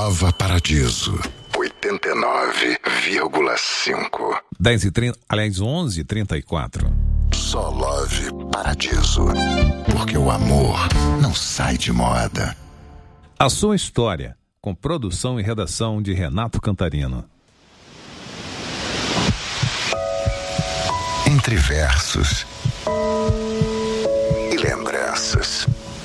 Nova Paradiso 89,5. 10h30, aliás, 11h34. Só Love Paradiso, porque o amor não sai de moda. A sua história, com produção e redação de Renato Cantarino. Entre versos e lembranças.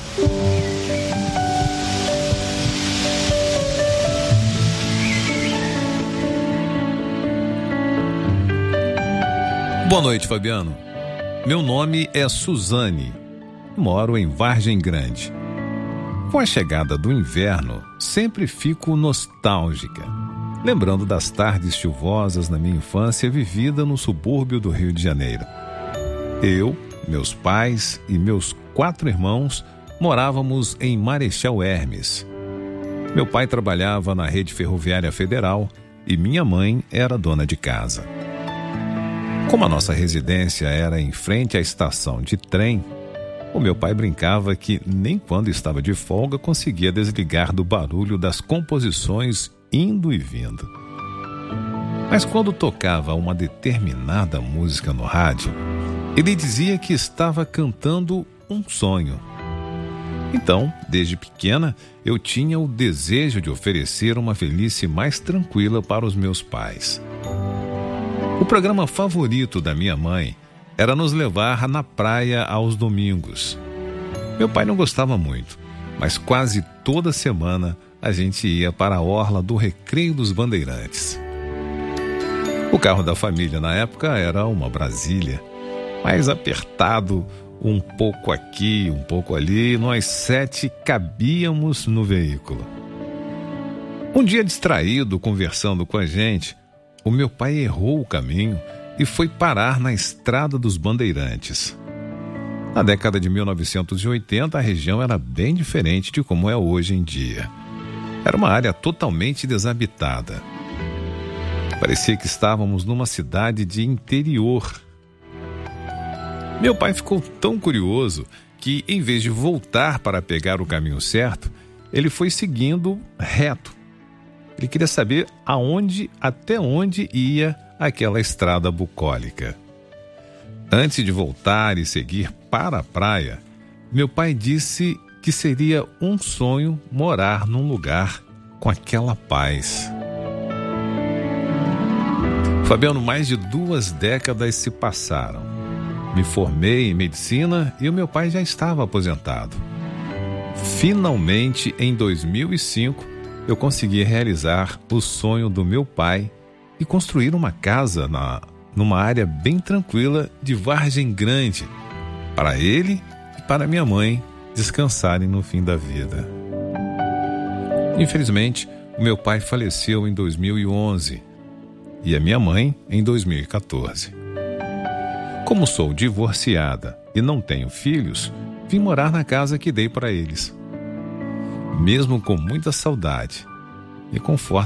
Boa noite, Fabiano. Meu nome é Suzane. Moro em Vargem Grande. Com a chegada do inverno, sempre fico nostálgica, lembrando das tardes chuvosas na minha infância vivida no subúrbio do Rio de Janeiro. Eu, meus pais e meus 4 irmãos morávamos em Marechal Hermes. Meu pai trabalhava na Rede Ferroviária Federal e minha mãe era dona de casa. Como a nossa residência era em frente à estação de trem, o meu pai brincava que nem quando estava de folga conseguia desligar do barulho das composições indo e vindo. Mas quando tocava uma determinada música no rádio, ele dizia que estava cantando um sonho. Então, desde pequena, eu tinha o desejo de oferecer uma velhice mais tranquila para os meus pais. O programa favorito da minha mãe era nos levar na praia aos domingos. Meu pai não gostava muito, mas quase toda semana a gente ia para a orla do Recreio dos Bandeirantes. O carro da família na época era uma Brasília, mais apertado, um pouco aqui, um pouco ali, nós 7 cabíamos no veículo. Um dia distraído, conversando com a gente, o meu pai errou o caminho e foi parar na Estrada dos Bandeirantes. Na década de 1980, a região era bem diferente de como é hoje em dia. Era uma área totalmente desabitada. Parecia que estávamos numa cidade de interior. Meu pai ficou tão curioso que, em vez de voltar para pegar o caminho certo, ele foi seguindo reto. Ele queria saber até onde ia aquela estrada bucólica. Antes de voltar e seguir para a praia, meu pai disse que seria um sonho morar num lugar com aquela paz. Fabiano, mais de 2 décadas se passaram. Me formei em medicina e o meu pai já estava aposentado. Finalmente, em 2005, eu consegui realizar o sonho do meu pai e construir uma casa numa área bem tranquila de Vargem Grande, para ele e para minha mãe descansarem no fim da vida. Infelizmente, o meu pai faleceu em 2011 e a minha mãe em 2014. Como sou divorciada e não tenho filhos, vim morar na casa que dei para eles. Mesmo com muita saudade, me conforta